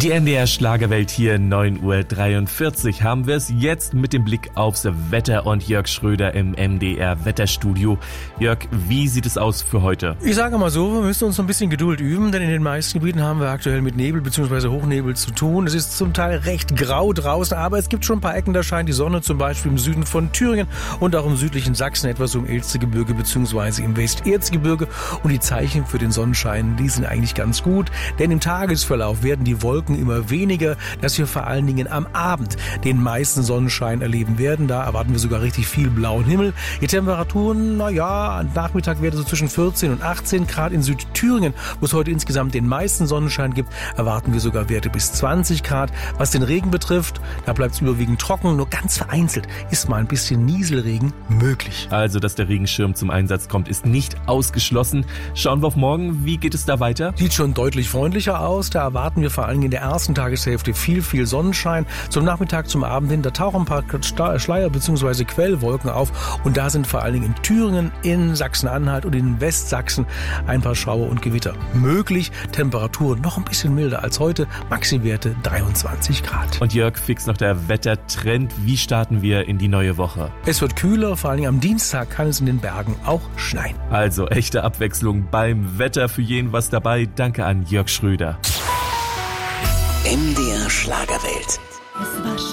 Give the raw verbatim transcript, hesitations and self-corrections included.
Die N D R Schlagerwelt hier, neun Uhr dreiundvierzig, haben wir es jetzt mit dem Blick aufs Wetter und Jörg Schröder im M D R Wetterstudio. Jörg, wie sieht es aus für heute? Ich sage mal so, wir müssen uns ein bisschen Geduld üben, denn in den meisten Gebieten haben wir aktuell mit Nebel bzw. Hochnebel zu tun. Es ist zum Teil recht grau draußen, aber es gibt schon ein paar Ecken, da scheint die Sonne, zum Beispiel im Süden von Thüringen und auch im südlichen Sachsen, etwas um Elstegebirge bzw. im Westerzgebirge. Und die Zeichen für den Sonnenschein, die sind eigentlich ganz gut, denn im Tagesverlauf werden die Wolken immer weniger, dass wir vor allen Dingen am Abend den meisten Sonnenschein erleben werden. Da erwarten wir sogar richtig viel blauen Himmel. Die Temperaturen, naja, am Nachmittag werden so zwischen vierzehn und achtzehn Grad. In Südthüringen, wo es heute insgesamt den meisten Sonnenschein gibt, erwarten wir sogar Werte bis zwanzig Grad. Was den Regen betrifft, da bleibt es überwiegend trocken, nur ganz vereinzelt ist mal ein bisschen Nieselregen möglich. Also, dass der Regenschirm zum Einsatz kommt, ist nicht ausgeschlossen. Schauen wir auf morgen, wie geht es da weiter? Sieht schon deutlich freundlicher aus. Da erwarten wir vor allem in der ersten Tageshälfte viel, viel Sonnenschein. Zum Nachmittag, zum Abend hin, da tauchen ein paar Schleier- bzw. Quellwolken auf. Und da sind vor allen Dingen in Thüringen, in Sachsen-Anhalt und in Westsachsen ein paar Schauer und Gewitter möglich. Temperaturen noch ein bisschen milder als heute. Maximwerte dreiundzwanzig Grad. Und Jörg, fix noch der Wettertrend. Wie starten wir in die neue Woche? Es wird kühler, vor allen Dingen am Dienstag kann es in den Bergen auch schneien. Also echte Abwechslung beim Wetter, für jeden was dabei. Danke an Jörg Schröder. M D R Schlagerwelt. Es war